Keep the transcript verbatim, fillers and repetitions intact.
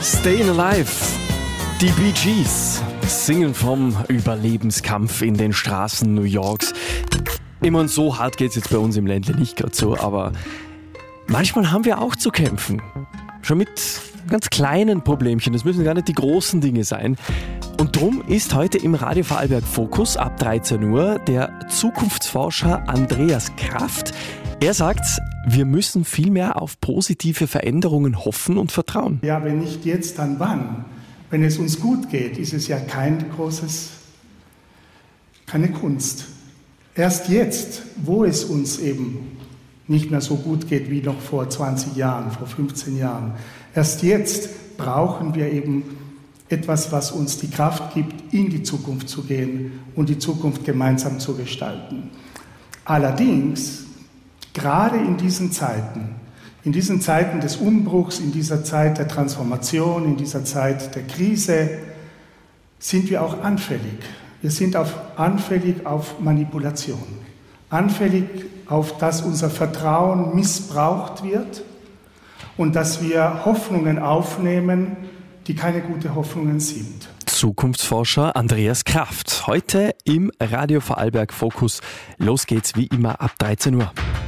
Stayin' Alive. Die Bee Gees singen vom Überlebenskampf in den Straßen New Yorks. Immer so hart geht's jetzt bei uns im Ländle nicht gerade so, aber manchmal haben wir auch zu kämpfen. Schon mit ganz kleinen Problemchen, das müssen gar nicht die großen Dinge sein. Und drum ist heute im Radio Vorarlberg Fokus ab dreizehn Uhr der Zukunftsforscher Andreas Kraft. Er sagt, wir müssen vielmehr auf positive Veränderungen hoffen und vertrauen. Ja, wenn nicht jetzt, dann wann? Wenn es uns gut geht, ist es ja kein großes, keine Kunst. Erst jetzt, wo es uns eben nicht mehr so gut geht wie noch vor zwanzig Jahren, vor fünfzehn Jahren, erst jetzt brauchen wir eben etwas, was uns die Kraft gibt, in die Zukunft zu gehen und die Zukunft gemeinsam zu gestalten. Allerdings, gerade in diesen Zeiten, in diesen Zeiten des Umbruchs, in dieser Zeit der Transformation, in dieser Zeit der Krise, sind wir auch anfällig. Wir sind auf, anfällig auf Manipulation, anfällig auf, dass unser Vertrauen missbraucht wird und dass wir Hoffnungen aufnehmen, die keine guten Hoffnungen sind. Zukunftsforscher Andreas Kraft, heute im Radio Vorarlberg Fokus. Los geht's wie immer ab dreizehn Uhr.